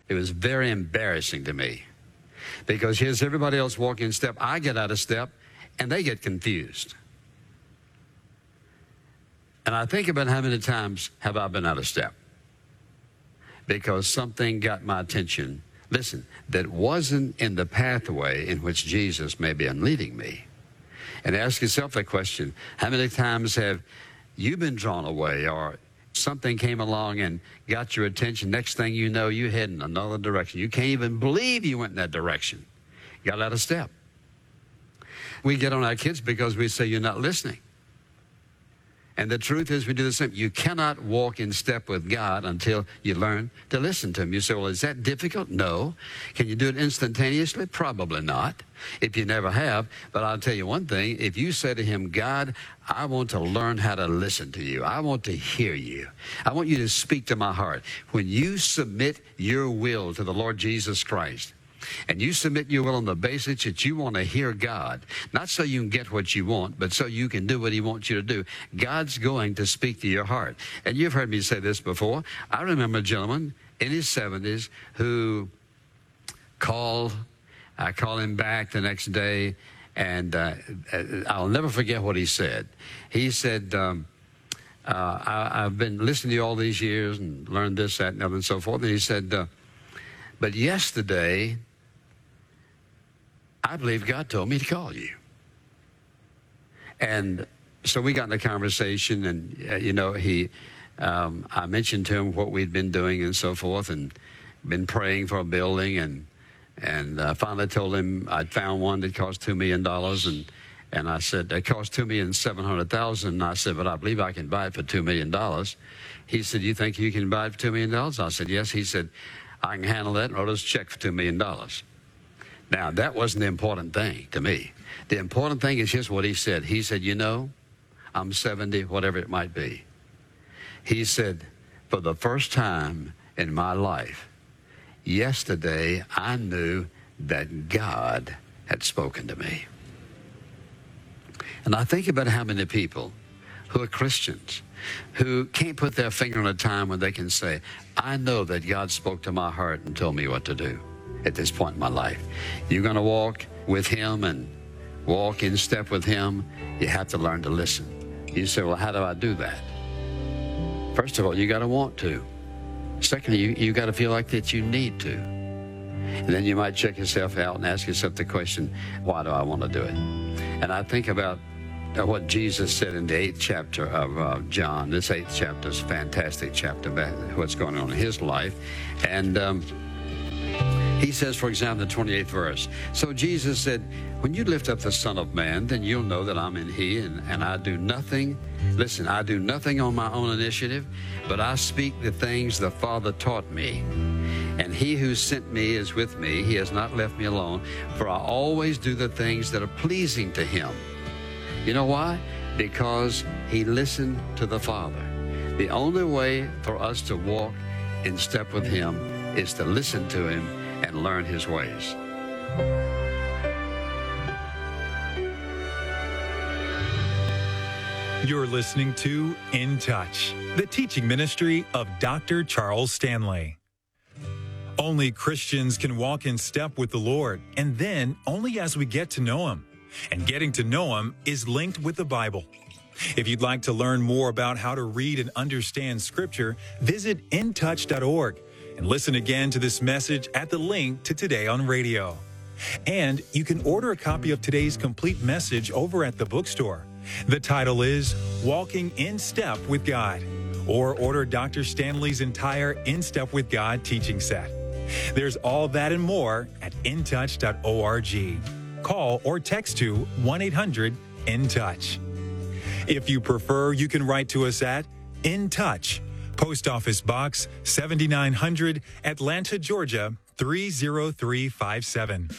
It was very embarrassing to me because here's everybody else walking in step. I get out of step, and they get confused. And I think about how many times have I been out of step because something got my attention, listen, that wasn't in the pathway in which Jesus may be leading me. And ask yourself that question, how many times have you been drawn away or something came along and got your attention? Next thing you know, you head in another direction. You can't even believe you went in that direction. Got out of step. We get on our kids because we say, you're not listening. And the truth is we do the same. You cannot walk in step with God until you learn to listen to him. You say, well, is that difficult? No. Can you do it instantaneously? Probably not, if you never have. But I'll tell you one thing. If you say to him, God, I want to learn how to listen to you. I want to hear you. I want you to speak to my heart. When you submit your will to the Lord Jesus Christ, and you submit your will on the basis that you want to hear God, not so you can get what you want, but so you can do what he wants you to do, God's going to speak to your heart. And you've heard me say this before. I remember a gentleman in his 70s who I called him back the next day, and I'll never forget what he said. He said, I've been listening to you all these years and learned this, that, and other, and so forth. And he said, but yesterday, I believe God told me to call you. And so we got in a conversation, and, I mentioned to him what we'd been doing and so forth, and been praying for a building, and finally told him I'd found one that cost $2 million, and I said, it cost $2,700,000, and I said, but I believe I can buy it for $2 million. He said, you think you can buy it for $2 million? I said, yes. He said, I can handle that and wrote us a check for $2 million. Now, that wasn't the important thing to me. The important thing is just what he said. He said, I'm 70, whatever it might be. He said, for the first time in my life, yesterday I knew that God had spoken to me. And I think about how many people who are Christians who can't put their finger on a time when they can say, I know that God spoke to my heart and told me what to do at this point in my life. You're going to walk with him and walk in step with him. You have to learn to listen. You say, well, how do I do that? First of all, you got to want to. Secondly, you got to feel like that you need to. And then you might check yourself out and ask yourself the question, why do I want to do it? And I think about what Jesus said in the 8th chapter of John. This 8th chapter is a fantastic chapter about what's going on in his life. And he says, for example, the 28th verse, so Jesus said, when you lift up the Son of Man, then you'll know that I'm in he, and I do nothing. Listen, I do nothing on my own initiative, but I speak the things the Father taught me. And he who sent me is with me. He has not left me alone, for I always do the things that are pleasing to him. You know why? Because he listened to the Father. The only way for us to walk in step with him is to listen to him and learn his ways. You're listening to In Touch, the teaching ministry of Dr. Charles Stanley. Only Christians can walk in step with the Lord, and then only as we get to know him. And getting to know him is linked with the Bible. If you'd like to learn more about how to read and understand Scripture, visit intouch.org and listen again to this message at the link to Today on Radio. And you can order a copy of today's complete message over at the bookstore. The title is Walking in Step with God, or order Dr. Stanley's entire In Step with God teaching set. There's all that and more at intouch.org. Call or text to 1-800-IN-TOUCH. If you prefer, you can write to us at In Touch, Post Office Box 7900, Atlanta, Georgia 30357.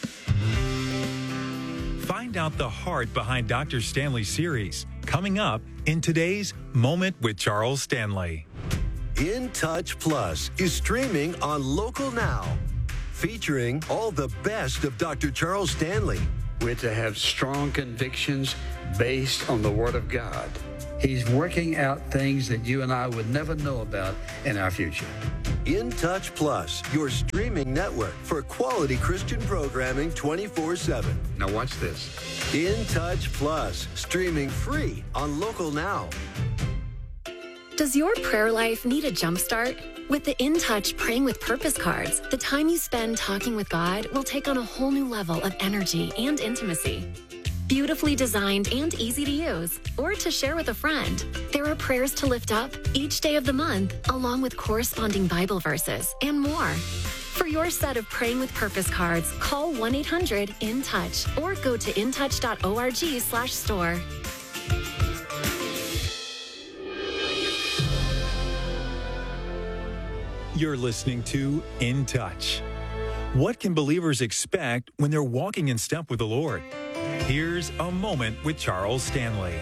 Find out the heart behind Dr. Stanley's series coming up in today's Moment with Charles Stanley. In Touch Plus is streaming on Local Now, featuring all the best of Dr. Charles Stanley. We're to have strong convictions based on the Word of God. He's working out things that you and I would never know about in our future. In Touch Plus, your streaming network for quality Christian programming 24/7. Now watch this. In Touch Plus, streaming free on Local Now. Does your prayer life need a jumpstart? With the In Touch Praying with Purpose cards, the time you spend talking with God will take on a whole new level of energy and intimacy. Beautifully designed and easy to use, or to share with a friend. There are prayers to lift up each day of the month, along with corresponding Bible verses and more. For your set of Praying with Purpose cards, call 1-800-IN-TOUCH or go to intouch.org/store. You're listening to In Touch. What can believers expect when they're walking in step with the Lord? Here's a moment with Charles Stanley.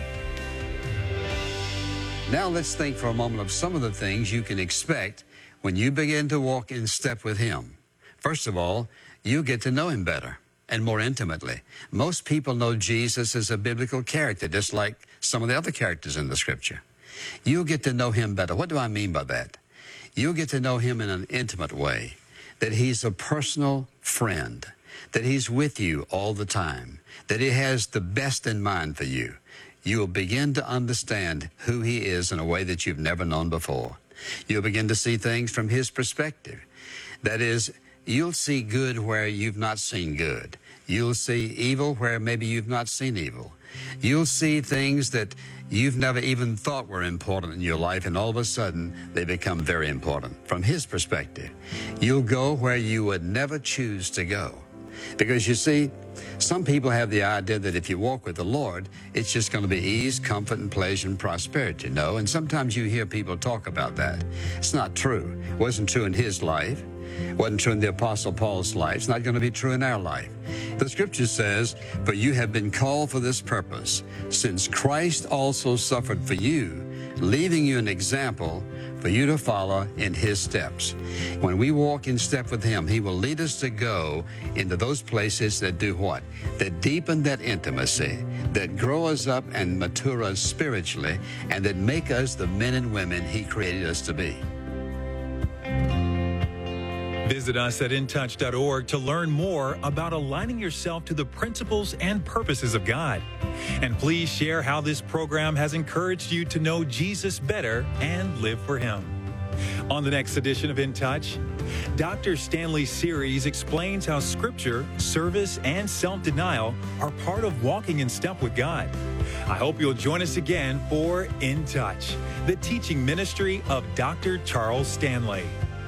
Now let's think for a moment of some of the things you can expect when you begin to walk in step with Him. First of all, you get to know Him better and more intimately. Most people know Jesus as a biblical character, just like some of the other characters in the Scripture. You'll get to know Him better. What do I mean by that? You'll get to know Him in an intimate way, that He's a personal friend, that He's with you all the time, that He has the best in mind for you. You will begin to understand who He is in a way that you've never known before. You'll begin to see things from His perspective. That is, you'll see good where you've not seen good. You'll see evil where maybe you've not seen evil. You'll see things that you've never even thought were important in your life, and all of a sudden they become very important from His perspective. You'll go where you would never choose to go. Because you see, some people have the idea that if you walk with the Lord, it's just going to be ease, comfort, and pleasure and prosperity. No, and sometimes you hear people talk about that. It's not true. It wasn't true in his life. It wasn't true in the Apostle Paul's life. It's not going to be true in our life. The Scripture says, "For you have been called for this purpose, since Christ also suffered for you, leaving you an example for you to follow in His steps." When we walk in step with Him, He will lead us to go into those places that do what? That deepen that intimacy, that grow us up and mature us spiritually, and that make us the men and women He created us to be. Visit us at intouch.org to learn more about aligning yourself to the principles and purposes of God. And please share how this program has encouraged you to know Jesus better and live for Him. On the next edition of In Touch, Dr. Stanley's series explains how Scripture, service, and self-denial are part of walking in step with God. I hope you'll join us again for In Touch, the teaching ministry of Dr. Charles Stanley.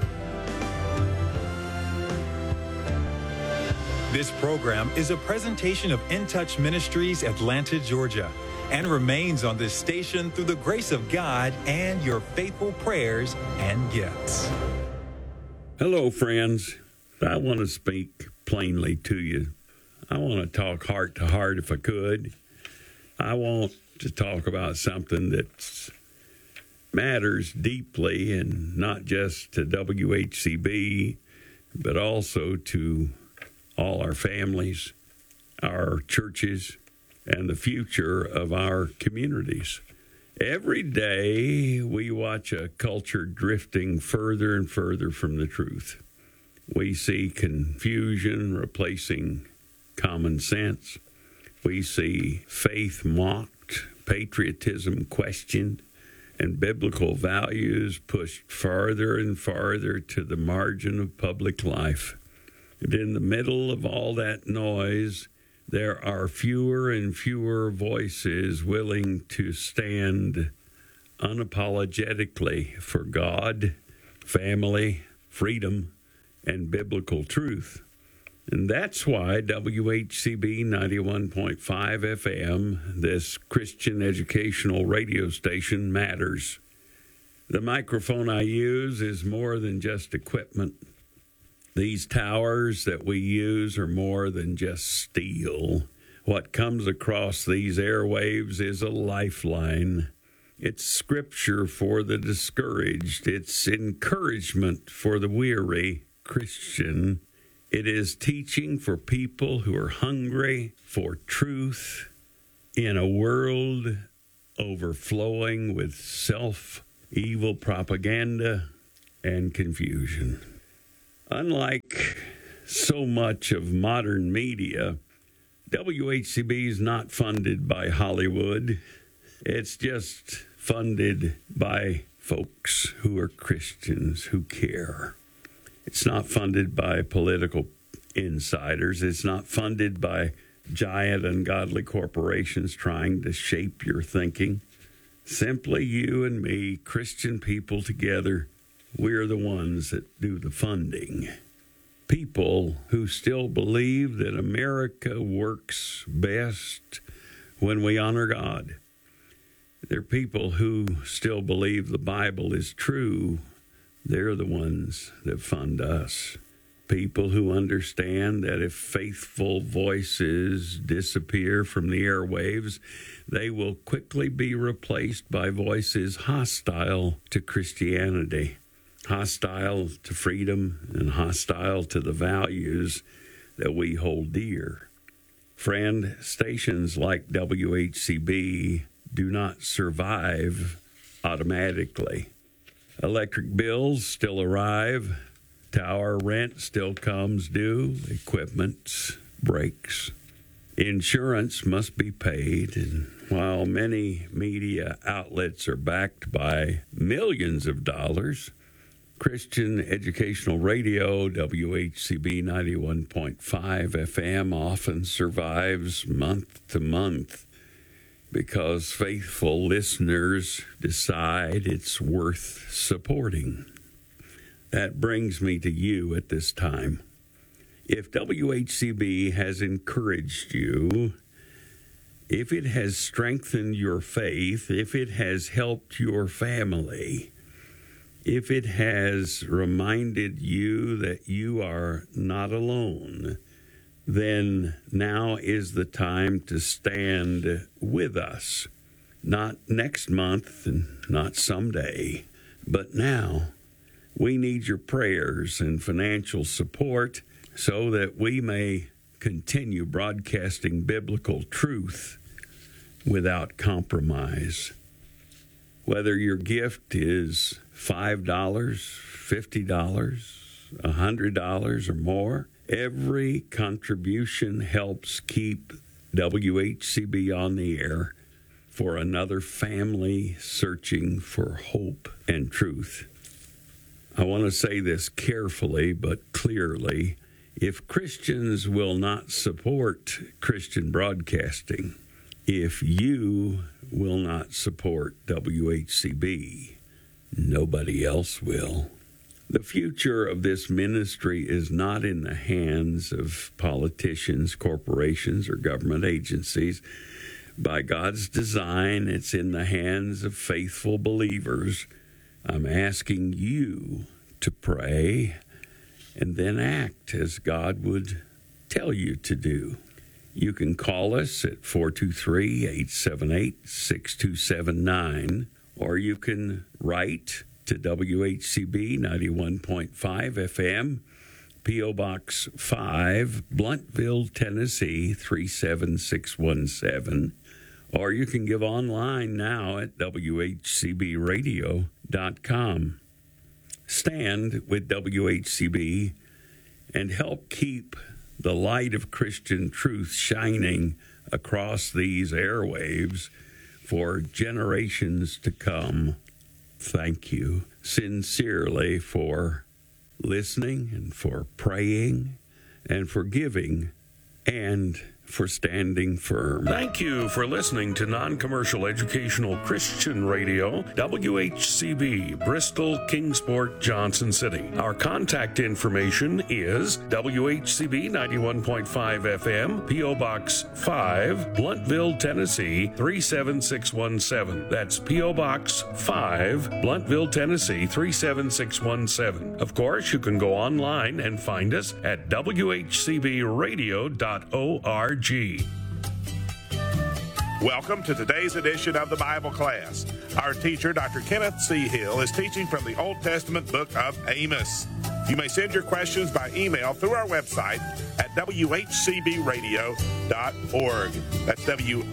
This program is a presentation of In Touch Ministries, Atlanta, Georgia, and remains on this station through the grace of God and your faithful prayers and gifts. Hello, friends. I want to speak plainly to you. I want to talk heart to heart if I could. I want to talk about something that matters deeply, and not just to WHCB, but also to all our families, our churches, and the future of our communities. Every day we watch a culture drifting further and further from the truth. We see confusion replacing common sense. We see faith mocked, patriotism questioned, and biblical values pushed farther and farther to the margin of public life. And in the middle of all that noise, there are fewer and fewer voices willing to stand unapologetically for God, family, freedom, and biblical truth. And that's why WHCB 91.5 FM, this Christian educational radio station, matters. The microphone I use is more than just equipment. These towers that we use are more than just steel. What comes across these airwaves is a lifeline. It's scripture for the discouraged. It's encouragement for the weary Christian. It is teaching for people who are hungry for truth in a world overflowing with evil propaganda and confusion. Unlike so much of modern media, WHCB is not funded by Hollywood. It's just funded by folks who are Christians who care. It's not funded by political insiders. It's not funded by giant ungodly corporations trying to shape your thinking. Simply you and me, Christian people together, we're the ones that do the funding. People who still believe that America works best when we honor God. They're people who still believe the Bible is true. They're the ones that fund us. People who understand that if faithful voices disappear from the airwaves, they will quickly be replaced by voices hostile to Christianity, hostile to freedom, and hostile to the values that we hold dear. Friend, stations like WHCB do not survive automatically. Electric bills still arrive. Tower rent still comes due. Equipment breaks. Insurance must be paid. And while many media outlets are backed by millions of dollars, Christian Educational Radio, WHCB 91.5 FM, often survives month to month because faithful listeners decide it's worth supporting. That brings me to you at this time. If WHCB has encouraged you, if it has strengthened your faith, if it has helped your family, if it has reminded you that you are not alone, then now is the time to stand with us. Not next month and not someday, but now. We need your prayers and financial support so that we may continue broadcasting biblical truth without compromise. Whether your gift is $5, $50, $100 or more, every contribution helps keep WHCB on the air for another family searching for hope and truth. I want to say this carefully but clearly. If Christians will not support Christian broadcasting, if you will not support WHCB, nobody else will. The future of this ministry is not in the hands of politicians, corporations, or government agencies. By God's design, it's in the hands of faithful believers. I'm asking you to pray and then act as God would tell you to do. You can call us at 423-878-6279, or you can write to WHCB 91.5 FM, P.O. Box 5, Blunteville, Tennessee 37617, or you can give online now at WHCBradio.com. Stand with WHCB and help keep the light of Christian truth shining across these airwaves for generations to come. Thank you sincerely for listening and for praying and for giving and for standing firm. Thank you for listening to Non-Commercial Educational Christian Radio, WHCB, Bristol, Kingsport, Johnson City. Our contact information is WHCB 91.5 FM, P.O. Box 5, Blunteville, Tennessee 37617. That's P.O. Box 5, Blunteville, Tennessee 37617. Of course, you can go online and find us at WHCBradio.org. Welcome to today's edition of the Bible class. Our teacher, Dr. Kenneth C. Hill, is teaching from the Old Testament book of Amos. You may send your questions by email through our website at whcbradio.org. That's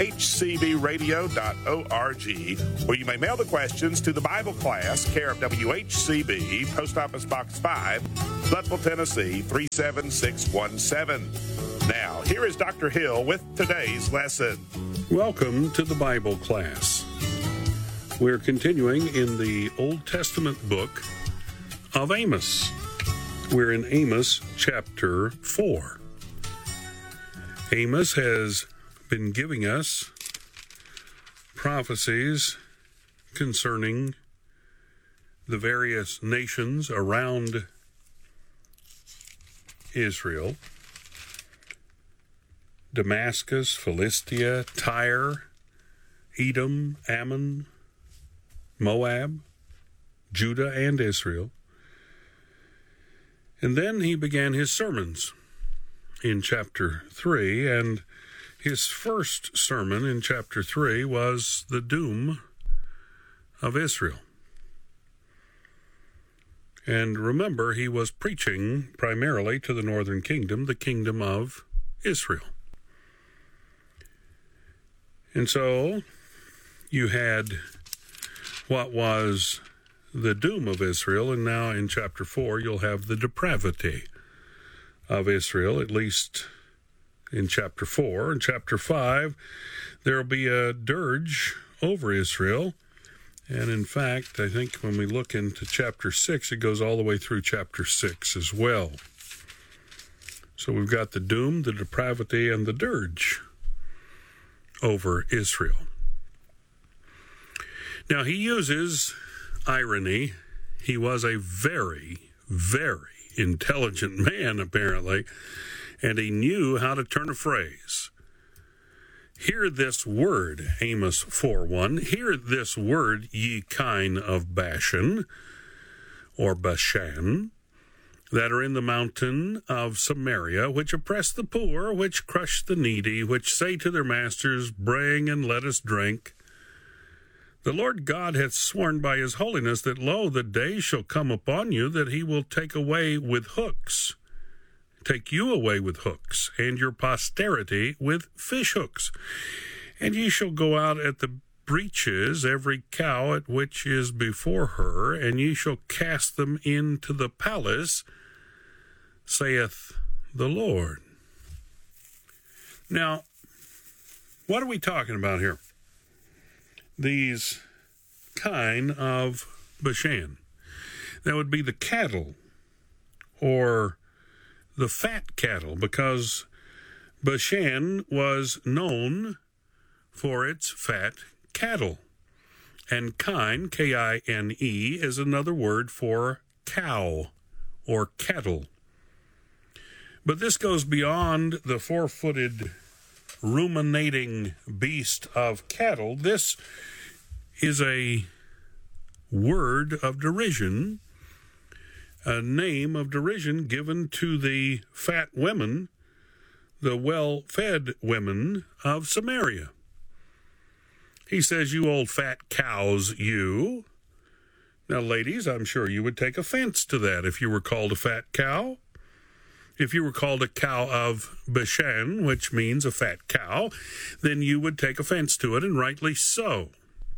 whcbradio.org. Or you may mail the questions to the Bible class, care of WHCB, Post Office Box 5, Bloodville, Tennessee, 37617. Now, here is Dr. Hill with today's lesson. Welcome to the Bible class. We're continuing in the Old Testament book of Amos. We're in Amos chapter 4. Amos has been giving us prophecies concerning the various nations around Israel: Damascus, Philistia, Tyre, Edom, Ammon, Moab, Judah, and Israel. And then he began his sermons in chapter 3, and his first sermon in chapter 3 was the doom of Israel. And remember, he was preaching primarily to the northern kingdom, the kingdom of Israel. And so you had what was the doom of Israel, and now in chapter 4 you'll have the depravity of Israel, at least in chapter 4. In chapter 5 there'll be a dirge over Israel, and in fact I think when we look into chapter 6 it goes all the way through chapter 6 as well. So we've got the doom, the depravity, and the dirge over Israel. Now he uses irony. He was a very, very intelligent man, apparently, and he knew how to turn a phrase. Hear this word, Amos 4:1. Hear this word, ye kine of Bashan, or Bashan, that are in the mountain of Samaria, which oppress the poor, which crush the needy, which say to their masters, bring and let us drink. The Lord God hath sworn by his holiness that, lo, the day shall come upon you that he will take you away with hooks, and your posterity with fish hooks. And ye shall go out at the breaches, every cow at which is before her, and ye shall cast them into the palace, saith the Lord. Now, what are we talking about here? These kine of Bashan. That would be the cattle, or the fat cattle, because Bashan was known for its fat cattle. And kine, K-I-N-E, is another word for cow or cattle. But this goes beyond the four-footed ruminating beast of cattle. This is a word of derision, a name of derision given to the fat women, the well-fed women of Samaria. He says, you old fat cows, you. Now, ladies, I'm sure you would take offense to that if you were called a fat cow. If you were called a cow of Bashan, which means a fat cow, then you would take offense to it, and rightly so.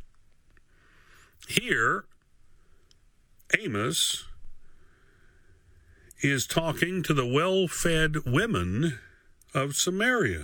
Here, Amos is talking to the well-fed women of Samaria.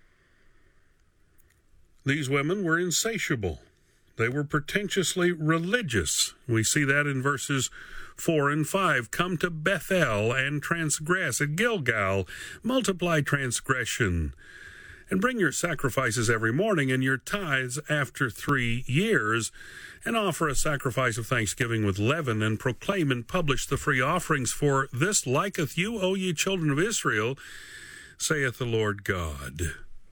These women were insatiable. They were pretentiously religious. We see that in verses 4 and 5. Come to Bethel and transgress. At Gilgal, multiply transgression. And bring your sacrifices every morning and your tithes after 3 years. And offer a sacrifice of thanksgiving with leaven. And proclaim and publish the free offerings. For this liketh you, O ye children of Israel, saith the Lord God.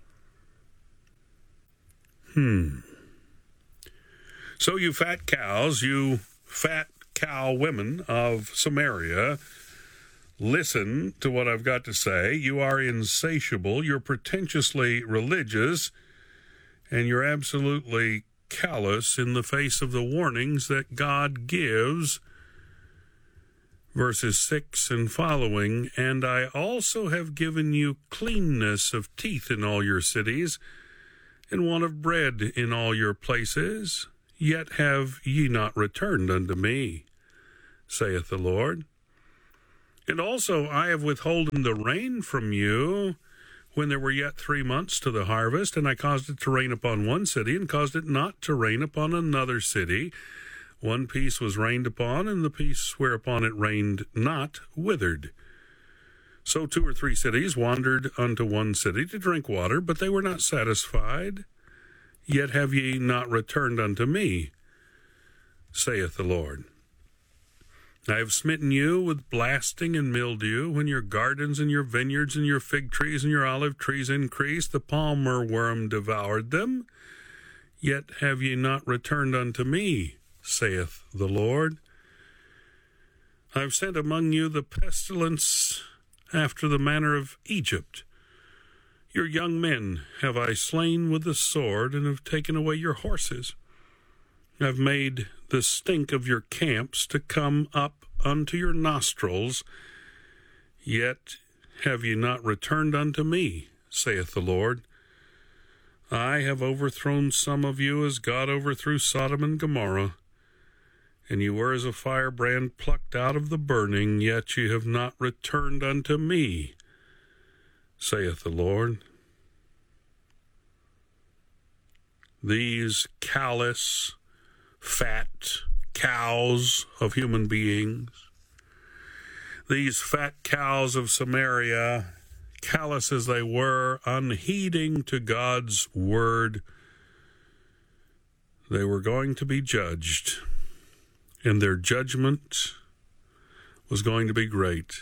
So you fat cows, you fat cow women of Samaria, listen to what I've got to say. You are insatiable, you're pretentiously religious, and you're absolutely callous in the face of the warnings that God gives Verses 6 and following, and I also have given you cleanness of teeth in all your cities, and want of bread in all your places, yet have ye not returned unto me, saith the Lord. And also I have withholden the rain from you, when there were yet 3 months to the harvest, and I caused it to rain upon one city, and caused it not to rain upon another city. One piece was rained upon, and the piece whereupon it rained not withered. So 2 or 3 cities wandered unto one city to drink water, but they were not satisfied. Yet have ye not returned unto me, saith the Lord. I have smitten you with blasting and mildew, when your gardens and your vineyards and your fig trees and your olive trees increased, the palmer worm devoured them. Yet have ye not returned unto me, saith the Lord. I have sent among you the pestilence after the manner of Egypt. Your young men have I slain with the sword, and have taken away your horses. I have made the stink of your camps to come up unto your nostrils, yet have ye not returned unto me, saith the Lord. I have overthrown some of you as God overthrew Sodom and Gomorrah, and you were as a firebrand plucked out of the burning, yet ye have not returned unto me, saith the Lord. These callous, fat cows of human beings, these fat cows of Samaria, callous as they were, unheeding to God's word, they were going to be judged, and their judgment was going to be great.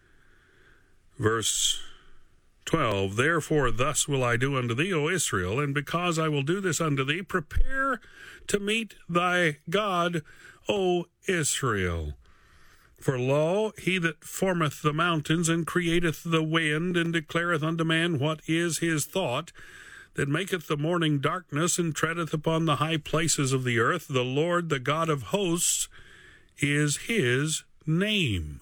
Verse 12, therefore thus will I do unto thee, O Israel, and because I will do this unto thee, prepare to meet thy God, O Israel. For lo, he that formeth the mountains, and createth the wind, and declareth unto man what is his thought, that maketh the morning darkness, and treadeth upon the high places of the earth, the Lord, the God of hosts, is his name.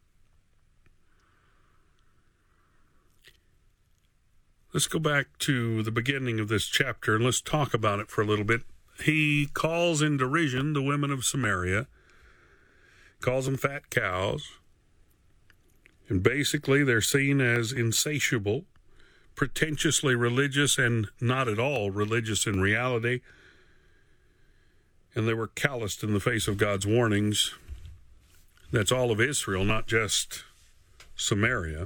Let's go back to the beginning of this chapter, and let's talk about it for a little bit. He calls in derision the women of Samaria, calls them fat cows, and basically they're seen as insatiable, pretentiously religious, and not at all religious in reality. And they were calloused in the face of God's warnings. That's all of Israel, not just Samaria.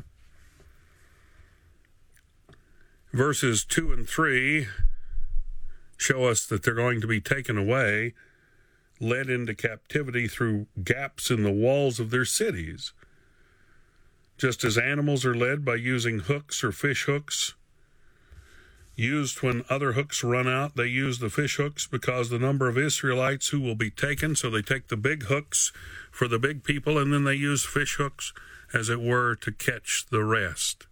Verses 2 and 3 show us that they're going to be taken away, led into captivity through gaps in the walls of their cities. Just as animals are led by using hooks or fish hooks, used when other hooks run out, they use the fish hooks because the number of Israelites who will be taken, so they take the big hooks for the big people, and then they use fish hooks, as it were, to catch the rest.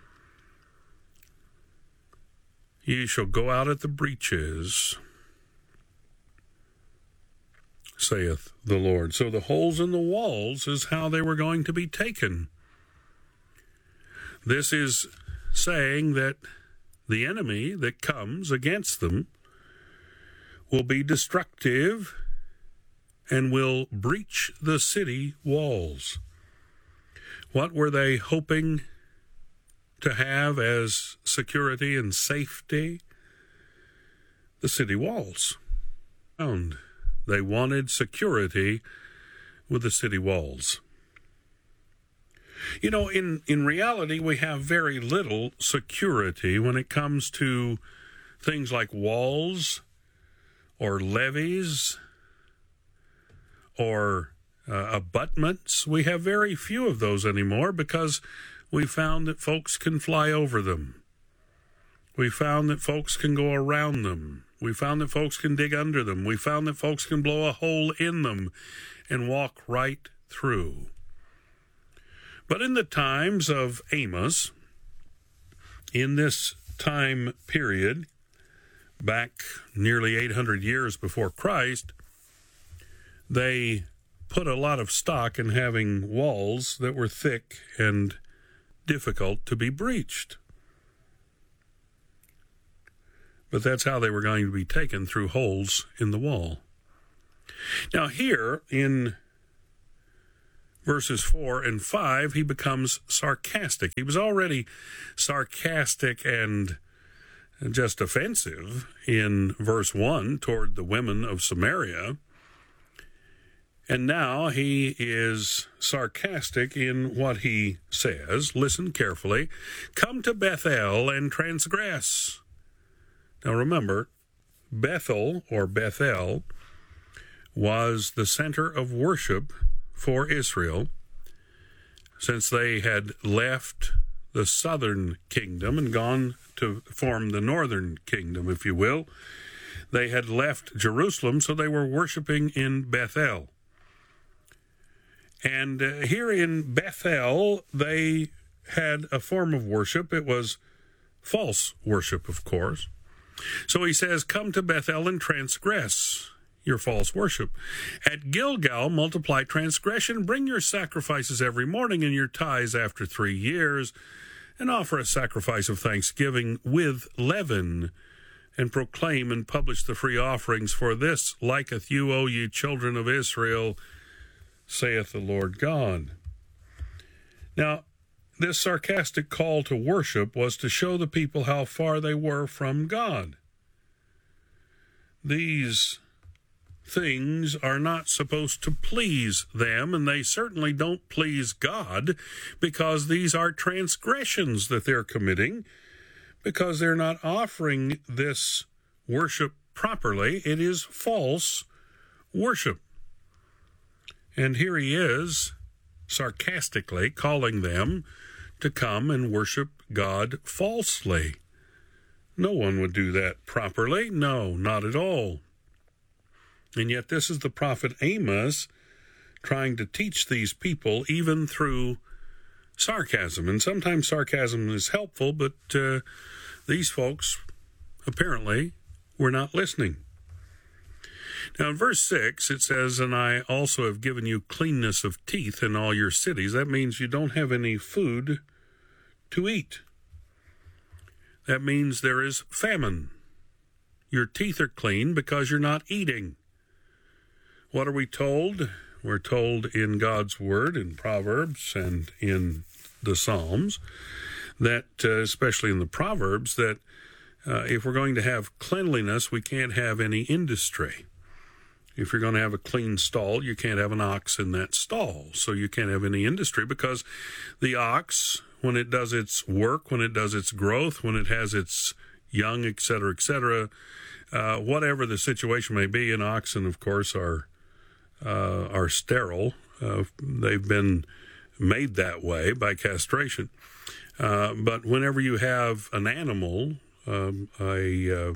Ye shall go out at the breaches, saith the Lord. So the holes in the walls is how they were going to be taken. This is saying that the enemy that comes against them will be destructive and will breach the city walls. What were they hoping to have as security and safety? The city walls. They wanted security with the city walls. You know, in reality, we have very little security when it comes to things like walls or levees or abutments. We have very few of those anymore because we found that folks can fly over them. We found that folks can go around them. We found that folks can dig under them. We found that folks can blow a hole in them and walk right through. But in the times of Amos, in this time period, back nearly 800 years before Christ, they put a lot of stock in having walls that were thick and difficult to be breached. But that's how they were going to be taken, through holes in the wall. Now here in verses 4 and 5, he becomes sarcastic. He was already sarcastic and just offensive in verse 1 toward the women of Samaria. And now he is sarcastic in what he says. Listen carefully. Come to Bethel and transgress. Now remember, Bethel or Bethel was the center of worship for Israel, since they had left the southern kingdom and gone to form the northern kingdom, if you will. They had left Jerusalem, so they were worshiping in Bethel. And here in Bethel, they had a form of worship. It was false worship, of course. So he says, come to Bethel and transgress your false worship. At Gilgal, multiply transgression. Bring your sacrifices every morning and your tithes after 3 years, and offer a sacrifice of thanksgiving with leaven, and proclaim and publish the free offerings. For this liketh you, O ye children of Israel, saith the Lord God. Now, this sarcastic call to worship was to show the people how far they were from God. These things are not supposed to please them, and they certainly don't please God, because these are transgressions that they're committing, because they're not offering this worship properly. It is false worship. And here he is sarcastically calling them to come and worship God falsely. No one would do that properly. No, not at all. And yet this is the prophet Amos trying to teach these people, even through sarcasm. And sometimes sarcasm is helpful, but these folks apparently were not listening. Now in verse 6 it says, and I also have given you cleanness of teeth in all your cities. That means you don't have any food to eat. That means there is famine. Your teeth are clean because you're not eating. What are we told? We're told in God's Word, in Proverbs and in the Psalms, that especially in the Proverbs, that if we're going to have cleanliness, we can't have any industry. If you're going to have a clean stall, you can't have an ox in that stall. So you can't have any industry, because the ox, when it does its work, when it does its growth, when it has its young, etc., whatever the situation may be, and oxen, of course, are sterile. They've been made that way by castration. But whenever you have an animal, a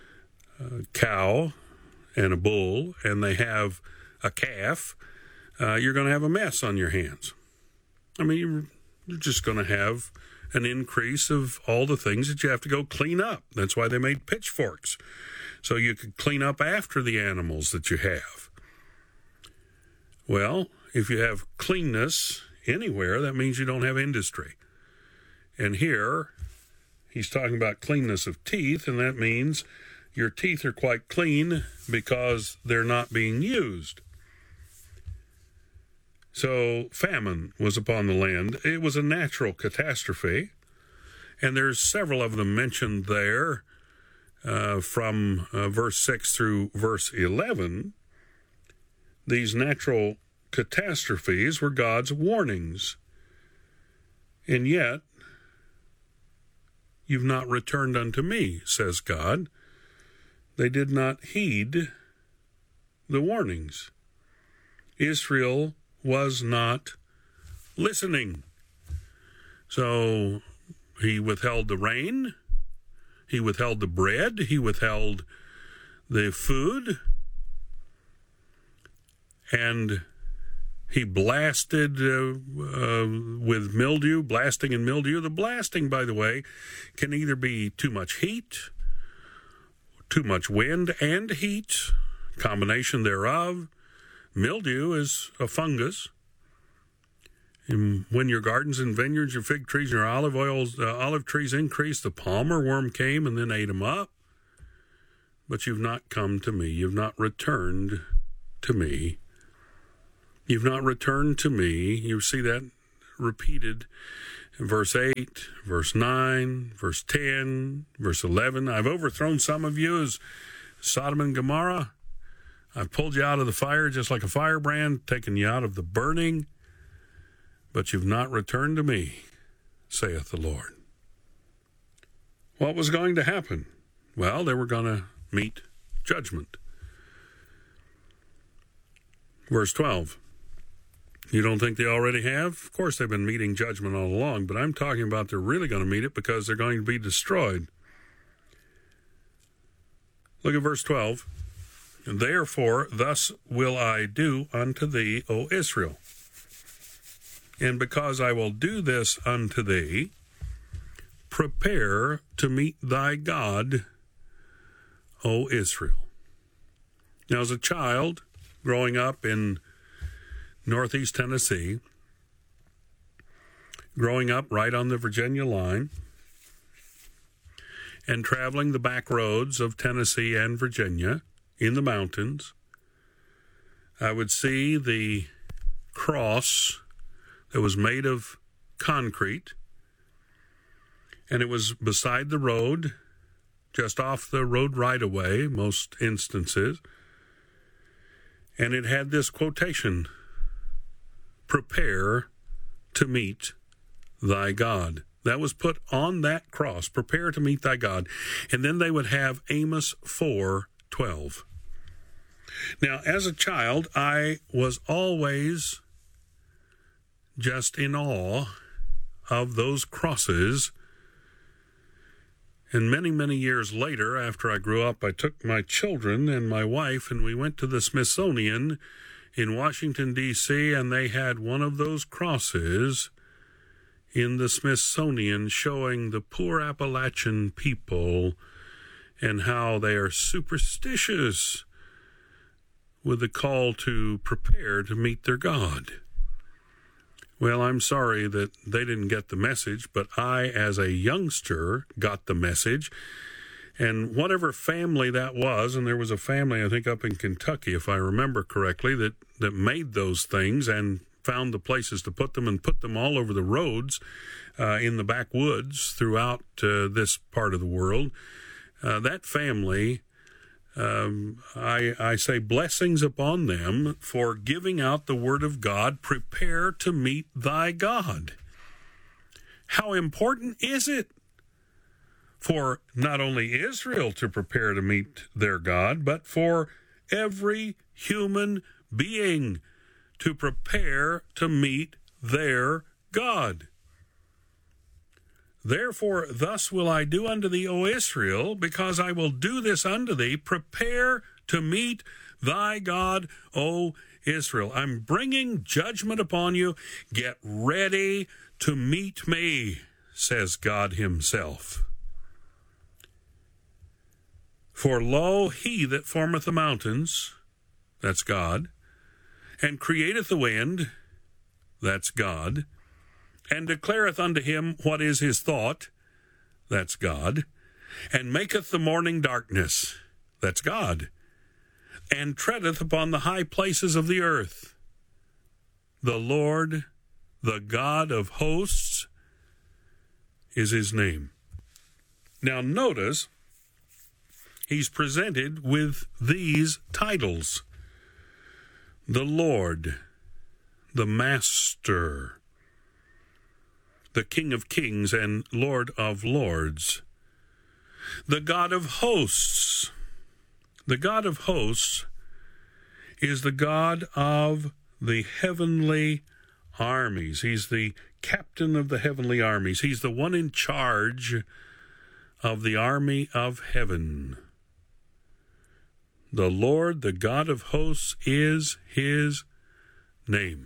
cow and a bull, and they have a calf, you're going to have a mess on your hands. I mean, you're just going to have an increase of all the things that you have to go clean up. That's why they made pitchforks, so you could clean up after the animals that you have. Well, if you have cleanness anywhere, that means you don't have industry. And here, he's talking about cleanness of teeth, and that means your teeth are quite clean because they're not being used. So famine was upon the land. It was a natural catastrophe, and there's several of them mentioned there from verse 6 through verse 11. These natural catastrophes were God's warnings. And yet, you've not returned unto me, says God. They did not heed the warnings. Israel was not listening. So he withheld the rain, he withheld the bread, he withheld the food, and he blasted with mildew, blasting and mildew. The blasting, by the way, can either be too much heat, too much wind and heat, combination thereof. Mildew is a fungus. And when your gardens and vineyards, your fig trees, and your olive trees increased, the palmer worm came and then ate them up. But you've not come to me. You've not returned to me. You've not returned to me. You see that repeated in verse 8, verse 9, verse 10, verse 11. I've overthrown some of you as Sodom and Gomorrah. I've pulled you out of the fire just like a firebrand, taken you out of the burning. But you've not returned to me, saith the Lord. What was going to happen? Well, they were going to meet judgment. Verse 12. You don't think they already have? Of course, they've been meeting judgment all along, but I'm talking about they're really going to meet it because they're going to be destroyed. Look at verse 12. Therefore, thus will I do unto thee, O Israel. And because I will do this unto thee, prepare to meet thy God, O Israel. Now, as a child growing up in Northeast Tennessee, growing up right on the Virginia line, and traveling the back roads of Tennessee and Virginia in the mountains, I would see the cross that was made of concrete, and it was beside the road, just off the road right-of-way, most instances, and it had this quotation, prepare to meet thy God. That was put on that cross, prepare to meet thy God. And then they would have Amos 4:12. Now, as a child, I was always just in awe of those crosses. And many, many years later, after I grew up, I took my children and my wife, and we went to the Smithsonian in Washington, D.C., and they had one of those crosses in the Smithsonian showing the poor Appalachian people and how they are superstitious with the call to prepare to meet their God. Well, I'm sorry that they didn't get the message, but I, as a youngster, got the message. And whatever family that was, and there was a family, I think, up in Kentucky, if I remember correctly, that made those things and found the places to put them and put them all over the roads in the backwoods throughout this part of the world. That family, I say blessings upon them for giving out the word of God, prepare to meet thy God. How important is it for not only Israel to prepare to meet their God, but for every human being to prepare to meet their God? Therefore, thus will I do unto thee, O Israel, because I will do this unto thee, prepare to meet thy God, O Israel. I'm bringing judgment upon you. Get ready to meet me, says God himself. For lo, he that formeth the mountains, that's God, and createth the wind, that's God, and declareth unto him what is his thought, that's God, and maketh the morning darkness, that's God, and treadeth upon the high places of the earth. The Lord, the God of hosts, is his name. Now notice, he's presented with these titles: the Lord, the Master, the King of Kings and Lord of Lords, the God of hosts. The God of hosts is the God of the heavenly armies. He's the captain of the heavenly armies. He's the one in charge of the army of heaven. The Lord, the God of hosts, is his name.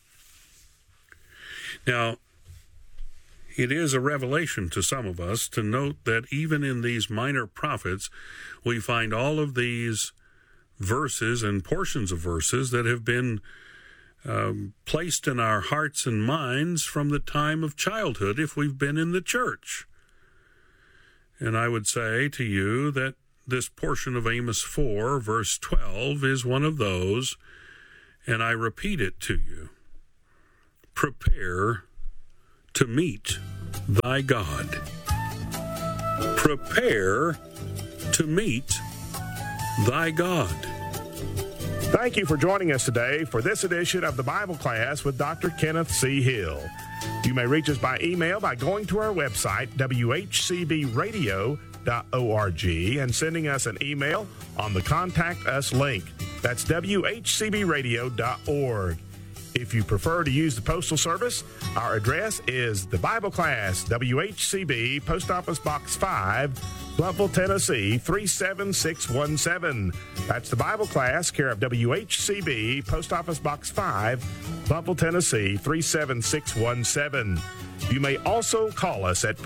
Now, it is a revelation to some of us to note that even in these minor prophets, we find all of these verses and portions of verses that have been placed in our hearts and minds from the time of childhood if we've been in the church. And I would say to you that this portion of Amos 4, verse 12, is one of those, and I repeat it to you. Prepare to meet thy God. Prepare to meet thy God. Thank you for joining us today for this edition of the Bible Class with Dr. Kenneth C. Hill. You may reach us by email by going to our website, whcbradio.org, and sending us an email on the Contact Us link. That's whcbradio.org. If you prefer to use the postal service, our address is the Bible Class, WHCB, Post Office Box 5, Bluffville, Tennessee, 37617. That's the Bible Class, care of WHCB, Post Office Box 5, Bluffville, Tennessee, 37617. You may also call us at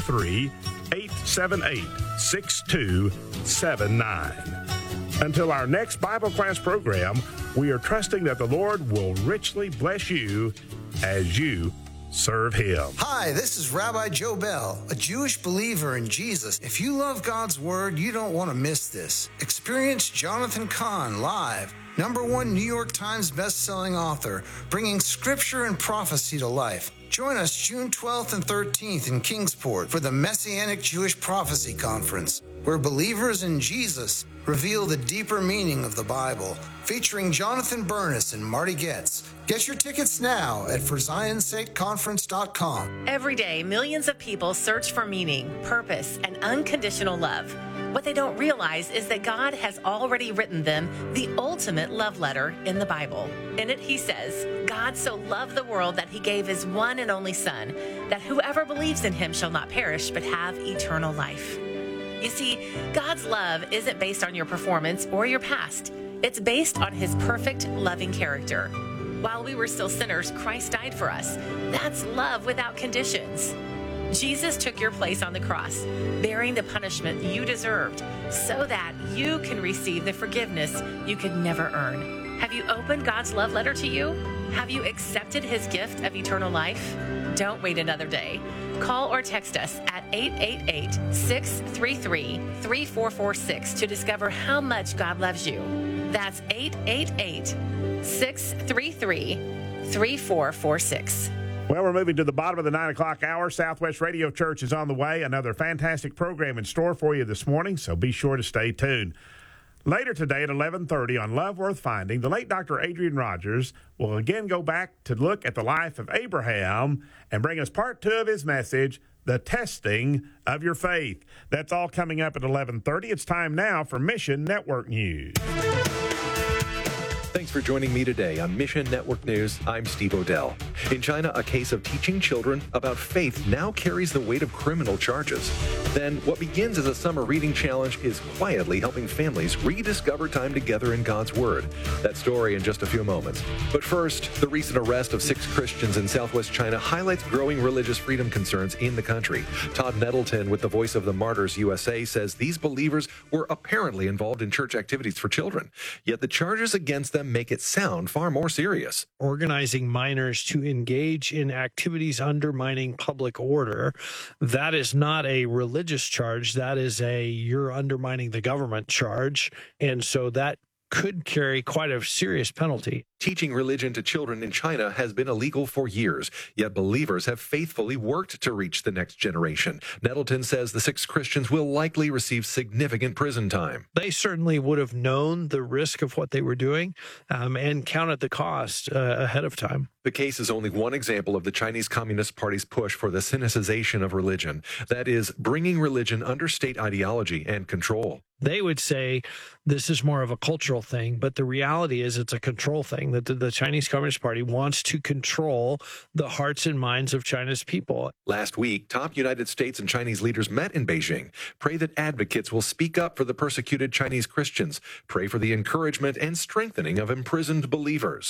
423-878-6279. Until our next Bible Class program, we are trusting that the Lord will richly bless you as you serve Him. Hi, this is Rabbi Joe Bell, a Jewish believer in Jesus. If you love God's Word, you don't want to miss this. Experience Jonathan Cahn live, #1 New York Times best-selling author, bringing Scripture and prophecy to life. Join us June 12th and 13th in Kingsport for the Messianic Jewish Prophecy Conference, where believers in Jesus reveal the deeper meaning of the Bible, featuring Jonathan Bernis and Marty Goetz. Get your tickets now at ForZionSakeConference.com. Every day, millions of people search for meaning, purpose, and unconditional love. What they don't realize is that God has already written them the ultimate love letter in the Bible. In it, he says, God so loved the world that he gave his one and only Son, that whoever believes in him shall not perish but have eternal life. You see, God's love isn't based on your performance or your past. It's based on his perfect, loving character. While we were still sinners, Christ died for us. That's love without conditions. Jesus took your place on the cross, bearing the punishment you deserved, so that you can receive the forgiveness you could never earn. Have you opened God's love letter to you? Have you accepted his gift of eternal life? Don't wait another day. Call or text us at 888-633-3446 to discover how much God loves you. That's 888-633-3446. Well, we're moving to the bottom of the 9 o'clock hour. Southwest Radio Church is on the way. Another fantastic program in store for you this morning, so be sure to stay tuned. Later today at 11:30 on Love Worth Finding, the late Dr. Adrian Rogers will again go back to look at the life of Abraham and bring us part 2 of his message, The Testing of Your Faith. That's all coming up at 11:30. It's time now for Mission Network News. Thanks for joining me today on Mission Network News. I'm Steve Odell. In China, a case of teaching children about faith now carries the weight of criminal charges. Then, what begins as a summer reading challenge is quietly helping families rediscover time together in God's Word. That story in just a few moments. But first, the recent arrest of 6 Christians in southwest China highlights growing religious freedom concerns in the country. Todd Nettleton with the Voice of the Martyrs USA says these believers were apparently involved in church activities for children, yet the charges against them make it sound far more serious. Organizing minors to engage in activities undermining public order, that is not a religious charge. That is you're undermining the government charge. And so that could carry quite a serious penalty. Teaching religion to children in China has been illegal for years, yet believers have faithfully worked to reach the next generation. Nettleton says the 6 Christians will likely receive significant prison time. They certainly would have known the risk of what they were doing and counted the cost ahead of time. The case is only one example of the Chinese Communist Party's push for the sinicization of religion. That is, bringing religion under state ideology and control. They would say this is more of a cultural thing, but the reality is it's a control thing, that the Chinese Communist Party wants to control the hearts and minds of China's people. Last week, top United States and Chinese leaders met in Beijing. Pray that advocates will speak up for the persecuted Chinese Christians. Pray for the encouragement and strengthening of imprisoned believers.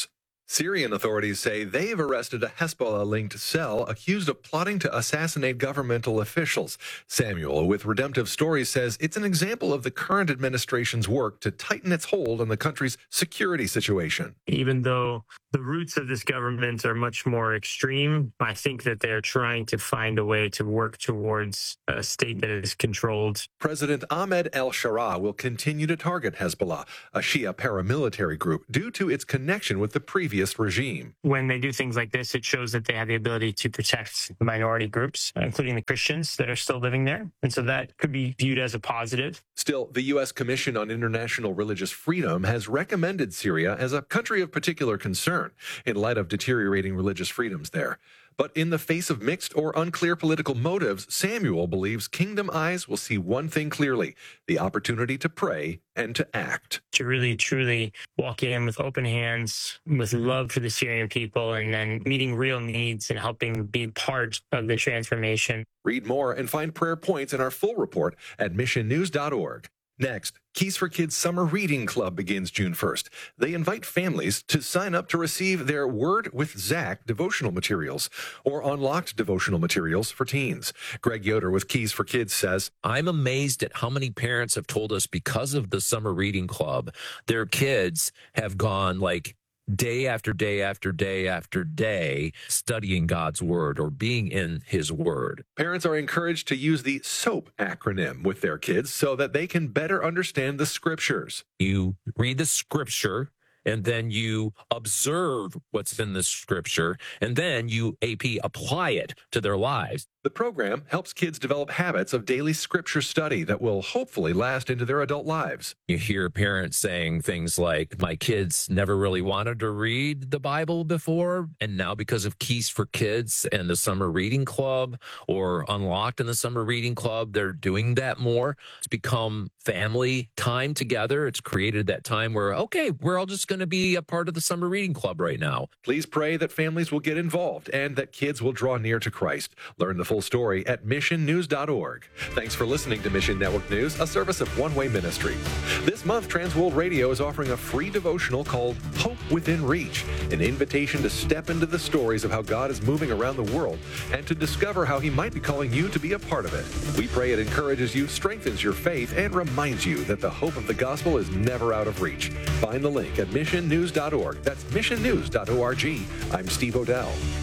Syrian authorities say they've arrested a Hezbollah-linked cell accused of plotting to assassinate governmental officials. Samuel with Redemptive Stories says it's an example of the current administration's work to tighten its hold on the country's security situation. Even though the roots of this government are much more extreme, I think that they're trying to find a way to work towards a state that is controlled. President Ahmed el-Sharaa will continue to target Hezbollah, a Shia paramilitary group, due to its connection with the previous regime. When they do things like this, it shows that they have the ability to protect minority groups, including the Christians that are still living there. And so that could be viewed as a positive. Still, the U.S. Commission on International Religious Freedom has recommended Syria as a country of particular concern in light of deteriorating religious freedoms there. But in the face of mixed or unclear political motives, Samuel believes Kingdom Eyes will see one thing clearly: the opportunity to pray and to act. To really, truly walk in with open hands, with love for the Syrian people, and then meeting real needs and helping be part of the transformation. Read more and find prayer points in our full report at missionnews.org. Next, Keys for Kids Summer Reading Club begins June 1st. They invite families to sign up to receive their Word with Zach devotional materials or unlocked devotional materials for teens. Greg Yoder with Keys for Kids says, I'm amazed at how many parents have told us because of the Summer Reading Club, their kids have gone like day after day after day after day studying God's Word or being in His Word. Parents are encouraged to use the SOAP acronym with their kids so that they can better understand the Scriptures. You read the Scripture, and then you observe what's in the Scripture, and then you apply it to their lives. The program helps kids develop habits of daily Scripture study that will hopefully last into their adult lives. You hear parents saying things like, my kids never really wanted to read the Bible before, and now because of Keys for Kids and the Summer Reading Club or Unlocked in the Summer Reading Club, they're doing that more. It's become family time together. It's created that time where, okay, we're all just going to be a part of the Summer Reading Club right now. Please pray that families will get involved and that kids will draw near to Christ. Learn the full story at missionnews.org. Thanks for listening to Mission Network News, a service of One Way Ministry. This month, Transworld Radio is offering a free devotional called Hope Within Reach, an invitation to step into the stories of how God is moving around the world and to discover how He might be calling you to be a part of it. We pray it encourages you, strengthens your faith, and reminds you that the hope of the gospel is never out of reach. Find the link at missionnews.org. That's missionnews.org. I'm Steve Odell.